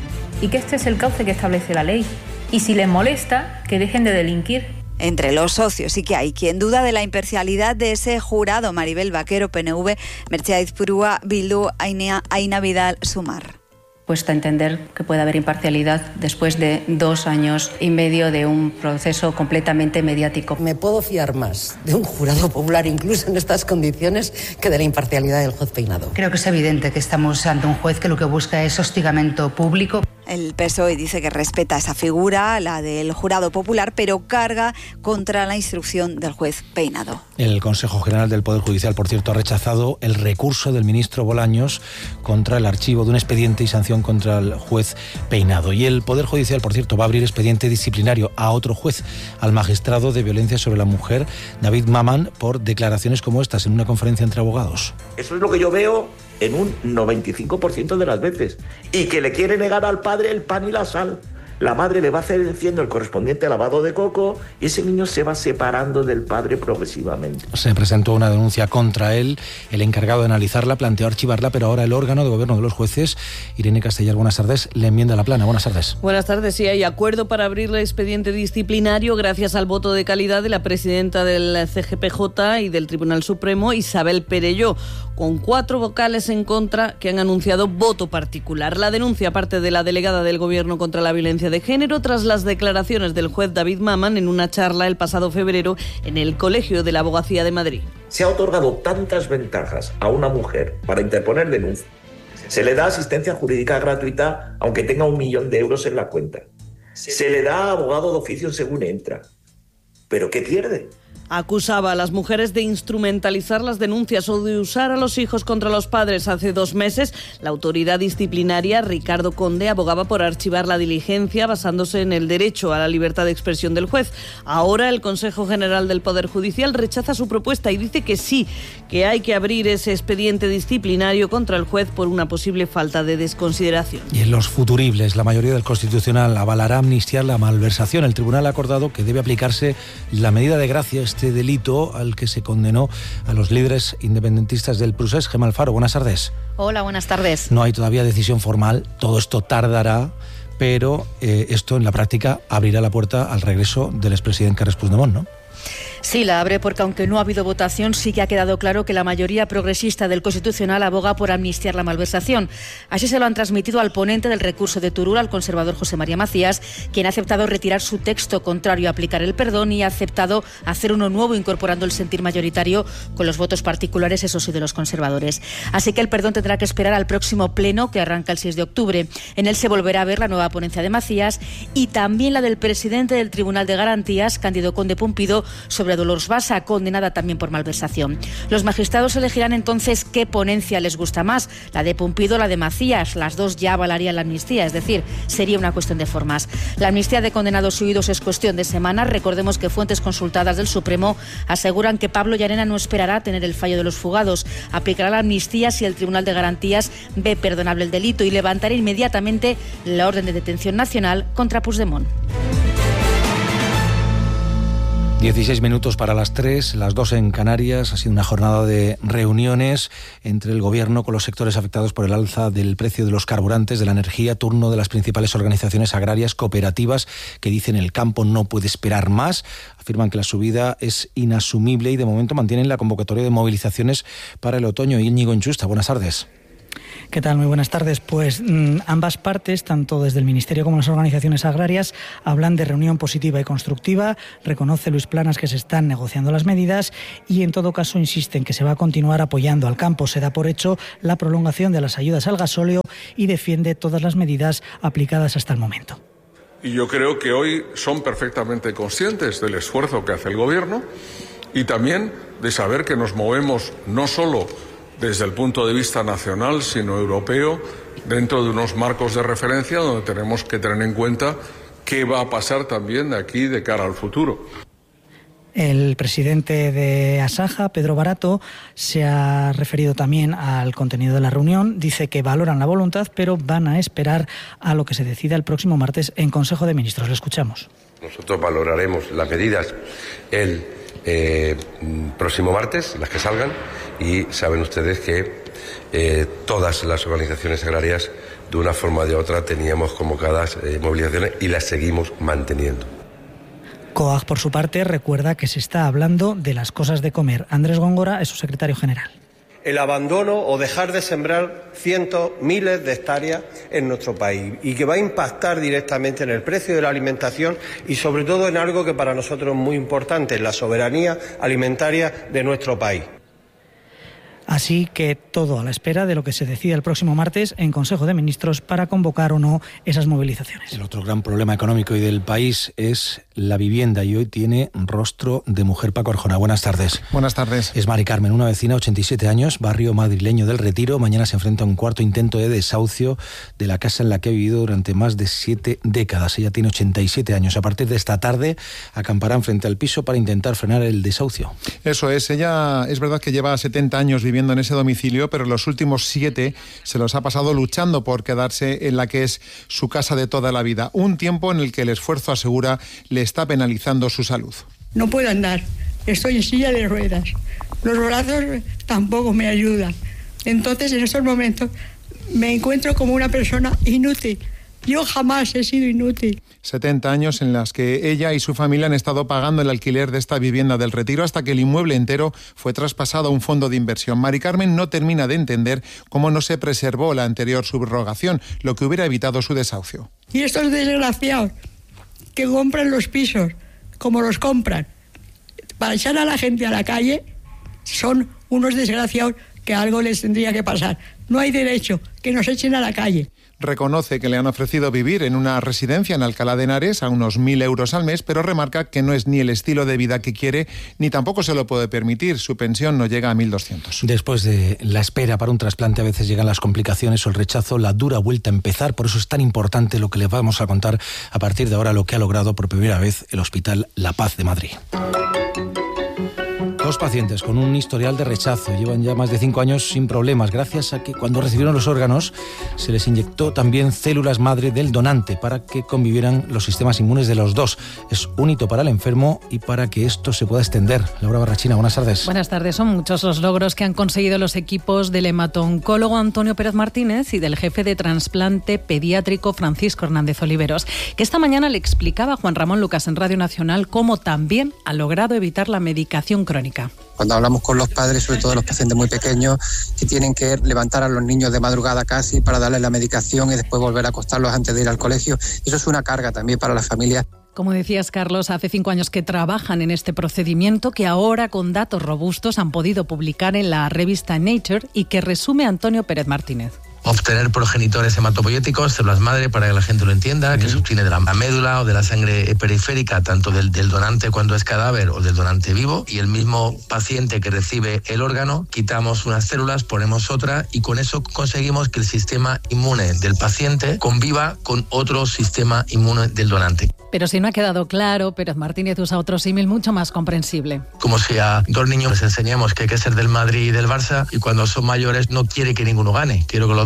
Y que este es el cauce que establece la ley. Y si les molesta, que dejen de delinquir. Entre los socios sí que hay quien duda de la imparcialidad de ese jurado. Maribel Vaquero, P N V, Merche Aizpurúa, Bildu, Aina, Aina Vidal, Sumar. Cuesta entender que pueda haber imparcialidad después de dos años y medio de un proceso completamente mediático. Me puedo fiar más de un jurado popular, incluso en estas condiciones, que de la imparcialidad del juez Peinado. Creo que es evidente que estamos ante un juez que lo que busca es hostigamiento público. El P S O E dice que respeta esa figura, la del jurado popular, pero carga contra la instrucción del juez Peinado. El Consejo General del Poder Judicial, por cierto, ha rechazado el recurso del ministro Bolaños contra el archivo de un expediente y sanción contra el juez Peinado. Y el Poder Judicial, por cierto, va a abrir expediente disciplinario a otro juez, al magistrado de violencia sobre la mujer, David Maman, por declaraciones como estas en una conferencia entre abogados. Eso es lo que yo veo en un noventa y cinco por ciento de las veces. Y que le quiere negar al padre el pan y la sal. La madre le va haciendo el correspondiente lavado de coco y ese niño se va separando del padre progresivamente. Se presentó una denuncia contra él. El encargado de analizarla planteó archivarla, pero ahora el órgano de gobierno de los jueces, Irene Castellar, buenas tardes, le enmienda la plana. Buenas tardes. Buenas tardes. Sí, hay acuerdo para abrir el expediente disciplinario gracias al voto de calidad de la presidenta del C G P J y del Tribunal Supremo, Isabel Perelló, con cuatro vocales en contra que han anunciado voto particular. La denuncia parte de la delegada del Gobierno contra la violencia de género tras las declaraciones del juez David Maman en una charla el pasado febrero en el Colegio de la Abogacía de Madrid. Se ha otorgado tantas ventajas a una mujer para interponer denuncia. Se le da asistencia jurídica gratuita aunque tenga un millón de euros en la cuenta. Se le da abogado de oficio según entra. ¿Pero qué pierde? Acusaba a las mujeres de instrumentalizar las denuncias o de usar a los hijos contra los padres. Hace dos meses, la autoridad disciplinaria, Ricardo Conde, abogaba por archivar la diligencia basándose en el derecho a la libertad de expresión del juez. Ahora el Consejo General del Poder Judicial rechaza su propuesta y dice que sí, que hay que abrir ese expediente disciplinario contra el juez por una posible falta de desconsideración. Y en los futuribles, la mayoría del Constitucional avalará amnistiar la malversación. El Tribunal ha acordado que debe aplicarse la medida de gracia, este delito al que se condenó a los líderes independentistas del Procés. Gemma Alfaro, buenas tardes. Hola, buenas tardes. No hay todavía decisión formal, todo esto tardará, pero eh, esto en la práctica abrirá la puerta al regreso del expresidente Carles Puigdemont, ¿no? Sí, la abre porque aunque no ha habido votación, sí que ha quedado claro que la mayoría progresista del Constitucional aboga por amnistiar la malversación. Así se lo han transmitido al ponente del recurso de Turul, al conservador José María Macías, quien ha aceptado retirar su texto contrario a aplicar el perdón y ha aceptado hacer uno nuevo incorporando el sentir mayoritario con los votos particulares, eso sí, de los conservadores. Así que el perdón tendrá que esperar al próximo pleno que arranca el seis de octubre. En él se volverá a ver la nueva ponencia de Macías y también la del presidente del Tribunal de Garantías, Cándido Conde Pumpido, sobre Dolors Bassa, condenada también por malversación. Los magistrados elegirán entonces qué ponencia les gusta más, la de Pumpido o la de Macías. Las dos ya avalarían la amnistía, es decir, sería una cuestión de formas. La amnistía de condenados huidos es cuestión de semanas. Recordemos que fuentes consultadas del Supremo aseguran que Pablo Llarena no esperará tener el fallo de los fugados. Aplicará la amnistía si el Tribunal de Garantías ve perdonable el delito y levantará inmediatamente la orden de detención nacional contra Puigdemont. dieciséis minutos para las tres, las dos en Canarias. Ha sido una jornada de reuniones entre el Gobierno con los sectores afectados por el alza del precio de los carburantes, de la energía, turno de las principales organizaciones agrarias cooperativas que dicen el campo no puede esperar más. Afirman que la subida es inasumible y de momento mantienen la convocatoria de movilizaciones para el otoño. Íñigo Inchusta, buenas tardes. ¿Qué tal? Muy buenas tardes. Pues mmm, ambas partes, tanto desde el Ministerio como las organizaciones agrarias, hablan de reunión positiva y constructiva. Reconoce Luis Planas que se están negociando las medidas y en todo caso insisten que se va a continuar apoyando al campo. Se da por hecho la prolongación de las ayudas al gasóleo y defiende todas las medidas aplicadas hasta el momento. Y yo creo que hoy son perfectamente conscientes del esfuerzo que hace el Gobierno y también de saber que nos movemos no solo desde el punto de vista nacional, sino europeo, dentro de unos marcos de referencia donde tenemos que tener en cuenta qué va a pasar también de aquí de cara al futuro. El presidente de Asaja, Pedro Barato, se ha referido también al contenido de la reunión. Dice que valoran la voluntad, pero van a esperar a lo que se decida el próximo martes en Consejo de Ministros. Lo escuchamos. Nosotros valoraremos las medidas el eh, próximo martes, las que salgan, y saben ustedes que eh, todas las organizaciones agrarias, de una forma o de otra, teníamos convocadas eh, movilizaciones y las seguimos manteniendo. COAG, por su parte, recuerda que se está hablando de las cosas de comer. Andrés Góngora es su secretario general. El abandono o dejar de sembrar cientos, miles de hectáreas en nuestro país y que va a impactar directamente en el precio de la alimentación y sobre todo en algo que para nosotros es muy importante, en la soberanía alimentaria de nuestro país. Así que todo a la espera de lo que se decida el próximo martes en Consejo de Ministros para convocar o no esas movilizaciones. El otro gran problema económico y del país es la vivienda y hoy tiene rostro de mujer. Paco Arjona, buenas tardes. Buenas tardes. Es Mari Carmen, una vecina, ochenta y siete años, barrio madrileño del Retiro. Mañana se enfrenta a un cuarto intento de desahucio de la casa en la que ha vivido durante más de siete décadas. Ella tiene ochenta y siete años. A partir de esta tarde acamparán frente al piso para intentar frenar el desahucio. Eso es. Ella es verdad que lleva setenta años viviendo en ese domicilio, pero los últimos siete se los ha pasado luchando por quedarse en la que es su casa de toda la vida. Un tiempo en el que el esfuerzo, asegura, le está penalizando su salud. No puedo andar, estoy en silla de ruedas, los brazos tampoco me ayudan. Entonces, en estos momentos me encuentro como una persona inútil. Yo jamás he sido inútil. setenta años en las que ella y su familia han estado pagando el alquiler de esta vivienda del Retiro hasta que el inmueble entero fue traspasado a un fondo de inversión. Mari Carmen no termina de entender cómo no se preservó la anterior subrogación, lo que hubiera evitado su desahucio. Y estos desgraciados que compran los pisos como los compran para echar a la gente a la calle son unos desgraciados que algo les tendría que pasar. No hay derecho que nos echen a la calle. Reconoce que le han ofrecido vivir en una residencia en Alcalá de Henares a unos mil euros al mes, pero remarca que no es ni el estilo de vida que quiere, ni tampoco se lo puede permitir. Su pensión no llega a mil doscientos. Después de la espera para un trasplante, a veces llegan las complicaciones o el rechazo, la dura vuelta a empezar. Por eso es tan importante lo que le vamos a contar a partir de ahora, lo que ha logrado por primera vez el Hospital La Paz de Madrid. Dos pacientes con un historial de rechazo llevan ya más de cinco años sin problemas, gracias a que cuando recibieron los órganos se les inyectó también células madre del donante para que convivieran los sistemas inmunes de los dos. Es un hito para el enfermo y para que esto se pueda extender. Laura Barrachina, buenas tardes. Buenas tardes. Son muchos los logros que han conseguido los equipos del hemato-oncólogo Antonio Pérez Martínez y del jefe de trasplante pediátrico Francisco Hernández Oliveros, que esta mañana le explicaba a Juan Ramón Lucas en Radio Nacional cómo también ha logrado evitar la medicación crónica. Cuando hablamos con los padres, sobre todo los pacientes muy pequeños, que tienen que levantar a los niños de madrugada casi para darles la medicación y después volver a acostarlos antes de ir al colegio, eso es una carga también para las familias. Como decías, Carlos, hace cinco años que trabajan en este procedimiento que ahora con datos robustos han podido publicar en la revista Nature y que resume Antonio Pérez Martínez. Obtener progenitores hematopoyéticos, células madre, para que la gente lo entienda, que se obtiene de la médula o de la sangre periférica, tanto del, del donante cuando es cadáver o del donante vivo, y el mismo paciente que recibe el órgano, quitamos unas células, ponemos otra, y con eso conseguimos que el sistema inmune del paciente conviva con otro sistema inmune del donante. Pero si no ha quedado claro, Pérez Martínez usa otro símil mucho más comprensible. Como si a dos niños les enseñamos que hay que ser del Madrid y del Barça, y cuando son mayores no quiere que ninguno gane, quiero que los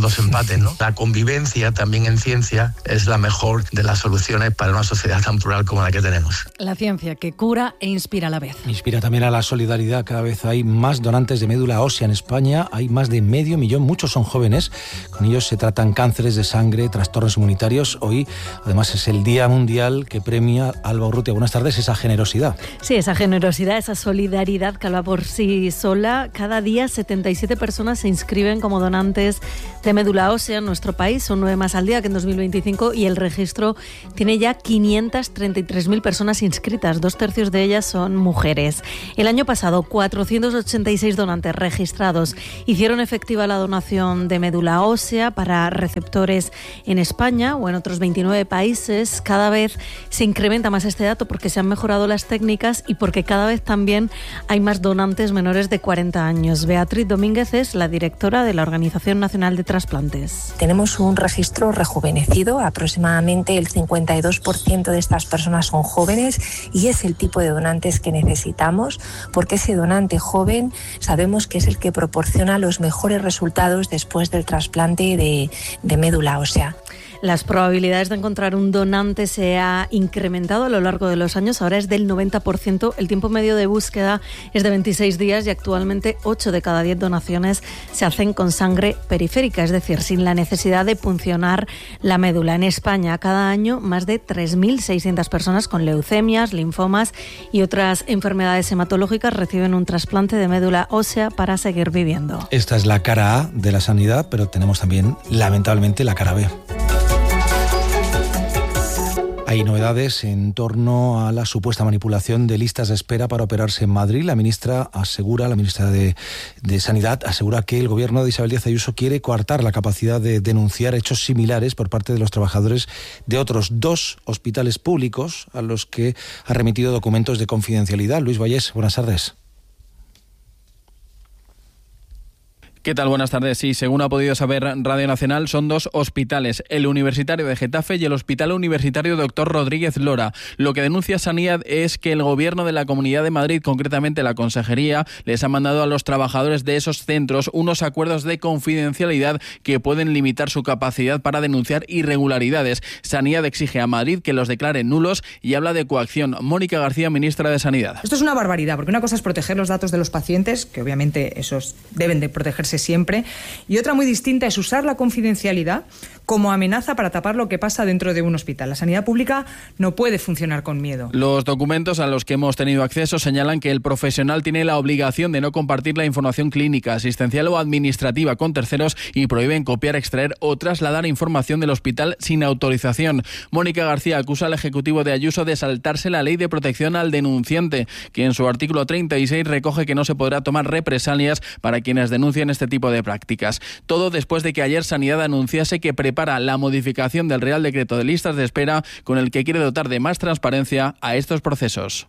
todos empaten, ¿no? La convivencia también en ciencia es la mejor de las soluciones para una sociedad tan plural como la que tenemos. La ciencia que cura e inspira a la vez. Inspira también a la solidaridad. Cada vez hay más donantes de médula ósea en España. Hay más de medio millón. Muchos son jóvenes. Con ellos se tratan cánceres de sangre, trastornos inmunitarios. Hoy, además, es el Día Mundial que premia, Alba Urrutia, buenas tardes, esa generosidad. Sí, esa generosidad, esa solidaridad que habla por sí sola. Cada día setenta y siete personas se inscriben como donantes de médula ósea en nuestro país. Son nueve más al día que en dos mil veinticinco y el registro tiene ya quinientas treinta y tres mil personas inscritas. Dos tercios de ellas son mujeres. El año pasado, cuatrocientos ochenta y seis donantes registrados hicieron efectiva la donación de médula ósea para receptores en España o en otros veintinueve países. Cada vez se incrementa más este dato porque se han mejorado las técnicas y porque cada vez también hay más donantes menores de cuarenta años. Beatriz Domínguez es la directora de la Organización Nacional de Trasplantes. Tenemos un registro rejuvenecido, aproximadamente el cincuenta y dos por ciento de estas personas son jóvenes y es el tipo de donantes que necesitamos porque ese donante joven sabemos que es el que proporciona los mejores resultados después del trasplante de, de médula ósea. Las probabilidades de encontrar un donante se ha incrementado a lo largo de los años, ahora es del noventa por ciento. El tiempo medio de búsqueda es de veintiséis días y actualmente ocho de cada diez donaciones se hacen con sangre periférica, es decir, sin la necesidad de puncionar la médula. En España, cada año, más de tres mil seiscientas personas con leucemias, linfomas y otras enfermedades hematológicas reciben un trasplante de médula ósea para seguir viviendo. Esta es la cara A de la sanidad, pero tenemos también, lamentablemente, la cara B. Hay novedades en torno a la supuesta manipulación de listas de espera para operarse en Madrid. La ministra asegura, la ministra de, de Sanidad asegura que el gobierno de Isabel Díaz Ayuso quiere coartar la capacidad de denunciar hechos similares por parte de los trabajadores de otros dos hospitales públicos a los que ha remitido documentos de confidencialidad. Luis Vallés, buenas tardes. ¿Qué tal? Buenas tardes. Sí, según ha podido saber Radio Nacional, son dos hospitales, el Universitario de Getafe y el Hospital Universitario Doctor Rodríguez Lora. Lo que denuncia Sanidad es que el Gobierno de la Comunidad de Madrid, concretamente la Consejería, les ha mandado a los trabajadores de esos centros unos acuerdos de confidencialidad que pueden limitar su capacidad para denunciar irregularidades. Sanidad exige a Madrid que los declare nulos y habla de coacción. Mónica García, ministra de Sanidad. Esto es una barbaridad, porque una cosa es proteger los datos de los pacientes, que obviamente esos deben de protegerse siempre, y otra muy distinta es usar la confidencialidad como amenaza para tapar lo que pasa dentro de un hospital. La sanidad pública no puede funcionar con miedo. Los documentos a los que hemos tenido acceso señalan que el profesional tiene la obligación de no compartir la información clínica, asistencial o administrativa con terceros y prohíben copiar, extraer o trasladar información del hospital sin autorización. Mónica García acusa al Ejecutivo de Ayuso de saltarse la ley de protección al denunciante, que en su artículo treinta y seis recoge que no se podrá tomar represalias para quienes denuncien este tipo de prácticas. Todo después de que ayer Sanidad anunciase que prepara la modificación del Real Decreto de listas de espera con el que quiere dotar de más transparencia a estos procesos.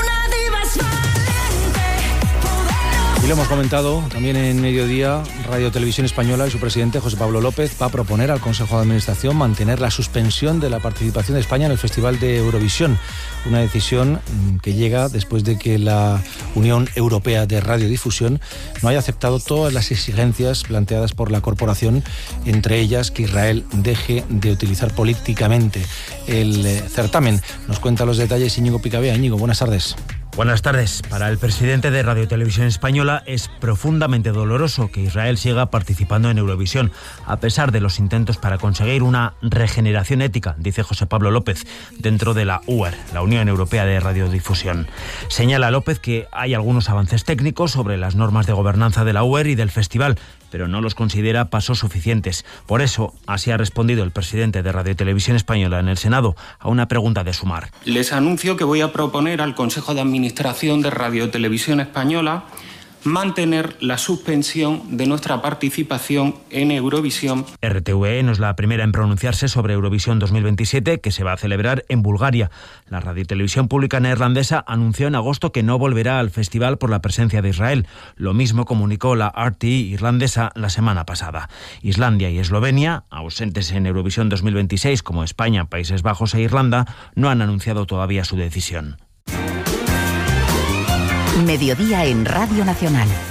Y lo hemos comentado también en Mediodía, Radio Televisión Española y su presidente José Pablo López va a proponer al Consejo de Administración mantener la suspensión de la participación de España en el Festival de Eurovisión. Una decisión que llega después de que la Unión Europea de Radiodifusión no haya aceptado todas las exigencias planteadas por la corporación, entre ellas que Israel deje de utilizar políticamente el certamen. Nos cuenta los detalles Íñigo Picabea. Íñigo, buenas tardes. Buenas tardes. Para el presidente de Radio Televisión Española es profundamente doloroso que Israel siga participando en Eurovisión, a pesar de los intentos para conseguir una regeneración ética, dice José Pablo López, dentro de la U E R, la Unión Europea de Radiodifusión. Señala López que hay algunos avances técnicos sobre las normas de gobernanza de la U E R y del festival, pero no los considera pasos suficientes. Por eso, así ha respondido el presidente de Radio Televisión Española en el Senado a una pregunta de Sumar. Les anuncio que voy a proponer al Consejo de Administración de Radio Televisión Española mantener la suspensión de nuestra participación en Eurovisión. R T V E no es la primera en pronunciarse sobre Eurovisión dos mil veintisiete, que se va a celebrar en Bulgaria. La radiotelevisión pública neerlandesa anunció en agosto que no volverá al festival por la presencia de Israel. Lo mismo comunicó la R T I irlandesa la semana pasada. Islandia y Eslovenia, ausentes en Eurovisión dos mil veintiséis como España, Países Bajos e Irlanda, no han anunciado todavía su decisión. Mediodía en Radio Nacional.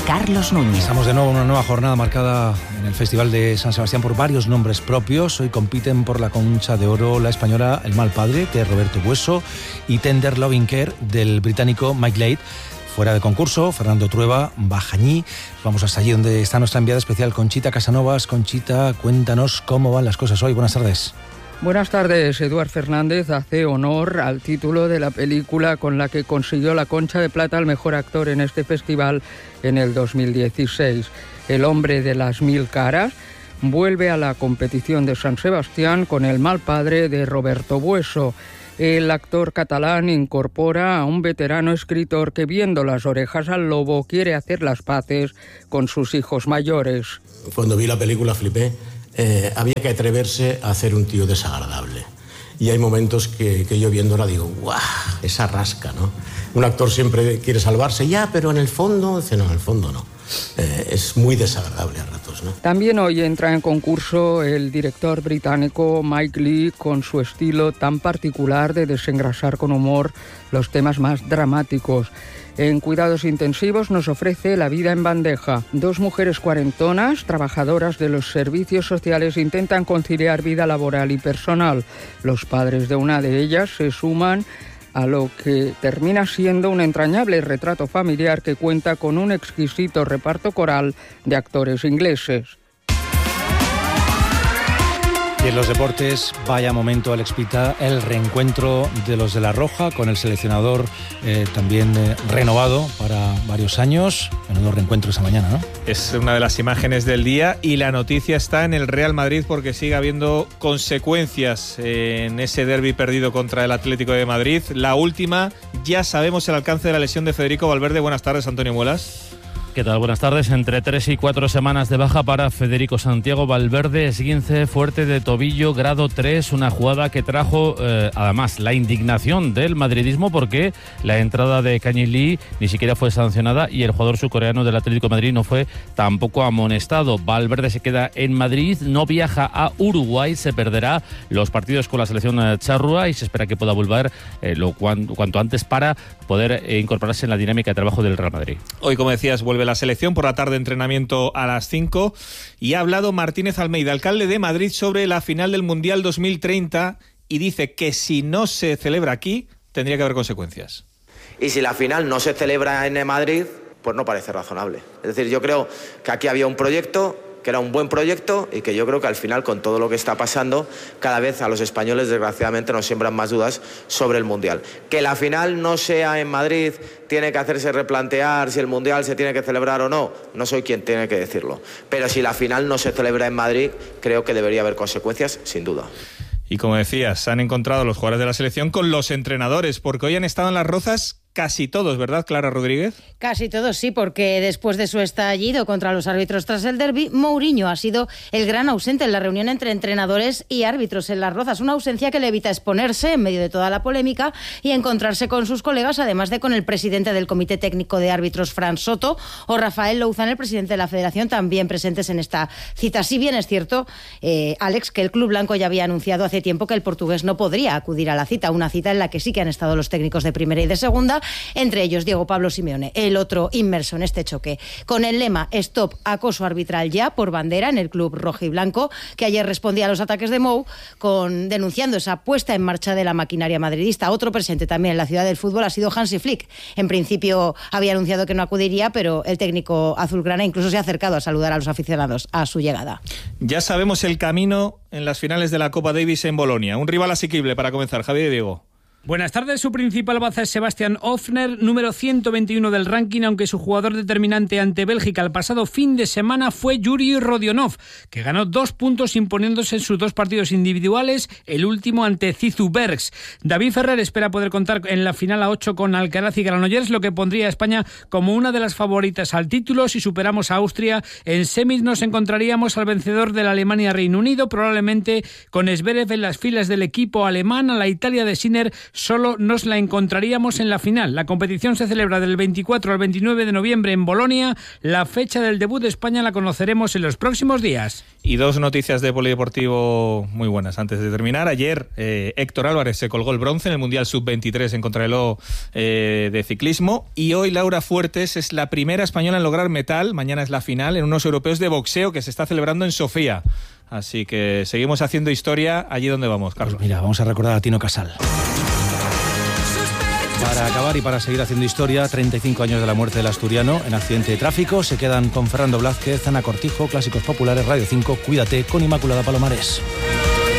Carlos Núñez. Estamos de nuevo en una nueva jornada marcada en el Festival de San Sebastián por varios nombres propios. Hoy compiten por la Concha de Oro la española El Mal Padre, de Roberto Bueso, y Tender Loving Care, del británico Mike Leigh. Fuera de concurso, Fernando Trueba, Bajañí. Vamos hasta allí donde está nuestra enviada especial, Conchita Casanovas. Conchita, cuéntanos cómo van las cosas hoy. Buenas tardes. Buenas tardes. Eduard Fernández hace honor al título de la película con la que consiguió la Concha de Plata al mejor actor en este festival en el dos mil dieciséis. El hombre de las mil caras vuelve a la competición de San Sebastián con El Mal Padre, de Roberto Bueso. El actor catalán incorpora a un veterano escritor que, viendo las orejas al lobo, quiere hacer las paces con sus hijos mayores. Cuando vi la película flipé. Eh, había que atreverse a hacer un tío desagradable. Y hay momentos que, que yo viéndola digo, ¡guau! Esa rasca, ¿no? Un actor siempre quiere salvarse, ya, pero en el fondo, dice, no, en el fondo no. Eh, es muy desagradable a ratos, ¿no? También hoy entra en concurso el director británico Mike Leigh, con su estilo tan particular de desengrasar con humor los temas más dramáticos. En Cuidados Intensivos nos ofrece La vida en bandeja. Dos mujeres cuarentonas, trabajadoras de los servicios sociales, intentan conciliar vida laboral y personal. Los padres de una de ellas se suman a lo que termina siendo un entrañable retrato familiar que cuenta con un exquisito reparto coral de actores ingleses. Y en los deportes, vaya momento, Alex Pita, el reencuentro de los de La Roja con el seleccionador eh, también eh, renovado para varios años. Menudo reencuentro esa mañana, ¿no? Es una de las imágenes del día y la noticia está en el Real Madrid porque sigue habiendo consecuencias en ese derbi perdido contra el Atlético de Madrid. La última, ya sabemos el alcance de la lesión de Federico Valverde. Buenas tardes, Antonio Muelas. ¿Qué tal? Buenas tardes. Entre tres y cuatro semanas de baja para Federico Santiago Valverde, esguince fuerte de tobillo, grado tres, una jugada que trajo eh, además la indignación del madridismo porque la entrada de Kangin Lee ni siquiera fue sancionada y el jugador surcoreano del Atlético de Madrid no fue tampoco amonestado. Valverde se queda en Madrid, no viaja a Uruguay, se perderá los partidos con la selección charrúa y se espera que pueda volver eh, lo cuanto, cuanto antes para poder eh, incorporarse en la dinámica de trabajo del Real Madrid. Hoy, como decías, vuelve la selección por la tarde, entrenamiento a las cinco, y ha hablado Martínez Almeida, alcalde de Madrid, sobre la final del Mundial dos mil treinta y dice que si no se celebra aquí tendría que haber consecuencias. Y si la final no se celebra en Madrid, pues no parece razonable. Es decir, yo creo que aquí había un proyecto que era un buen proyecto y que yo creo que al final, con todo lo que está pasando, cada vez a los españoles desgraciadamente nos siembran más dudas sobre el Mundial. Que la final no sea en Madrid tiene que hacerse replantear si el Mundial se tiene que celebrar o no. No soy quien tiene que decirlo. Pero si la final no se celebra en Madrid, creo que debería haber consecuencias, sin duda. Y como decías, se han encontrado los jugadores de la selección con los entrenadores, porque hoy han estado en Las Rozas casi todos, ¿verdad, Clara Rodríguez? Casi todos, sí, porque después de su estallido contra los árbitros tras el derbi, Mourinho ha sido el gran ausente en la reunión entre entrenadores y árbitros en Las Rozas. Una ausencia que le evita exponerse en medio de toda la polémica y encontrarse con sus colegas, además de con el presidente del Comité Técnico de Árbitros, Fran Soto, o Rafael Louzán, el presidente de la Federación, también presentes en esta cita. Si bien es cierto, eh, Alex, que el Club Blanco ya había anunciado hace tiempo que el portugués no podría acudir a la cita, una cita en la que sí que han estado los técnicos de primera y de segunda, entre ellos Diego Pablo Simeone, el otro inmerso en este choque, con el lema Stop acoso arbitral ya, por bandera en el club rojiblanco, que ayer respondía a los ataques de Mou con denunciando esa puesta en marcha de la maquinaria madridista. Otro presente también en la ciudad del fútbol ha sido Hansi Flick. En principio había anunciado que no acudiría, pero el técnico azulgrana incluso se ha acercado a saludar a los aficionados a su llegada. Ya sabemos el camino en las finales de la Copa Davis en Bolonia. Un rival asequible para comenzar. Javier y Diego. Buenas tardes. Su principal baza es Sebastian Ofner, número ciento veintiuno del ranking, aunque su jugador determinante ante Bélgica el pasado fin de semana fue Yuri Rodionov, que ganó dos puntos imponiéndose en sus dos partidos individuales, el último ante Zizou Bergs. David Ferrer espera poder contar en la final a ocho con Alcaraz y Granollers, lo que pondría a España como una de las favoritas al título. Si superamos a Austria, en semis nos encontraríamos al vencedor de la Alemania-Reino Unido, probablemente con Zverev en las filas del equipo alemán. A la Italia de Sinner solo nos la encontraríamos en la final. La competición se celebra del veinticuatro al veintinueve de noviembre en Bolonia. La fecha del debut de España la conoceremos en los próximos días. Y dos noticias de polideportivo muy buenas antes de terminar. Ayer eh, Héctor Álvarez se colgó el bronce en el Mundial sub veintitrés en contrarreloj eh, de ciclismo, y hoy Laura Fuertes es la primera española en lograr metal. Mañana es la final en unos europeos de boxeo que se está celebrando en Sofía. Así que seguimos haciendo historia allí donde vamos, Carlos. Pues mira, vamos a recordar a Tino Casal. Para acabar y para seguir haciendo historia, treinta y cinco años de la muerte del asturiano en accidente de tráfico. Se quedan con Fernando Blázquez, Ana Cortijo, Clásicos Populares, Radio cinco, Cuídate, con Inmaculada Palomares.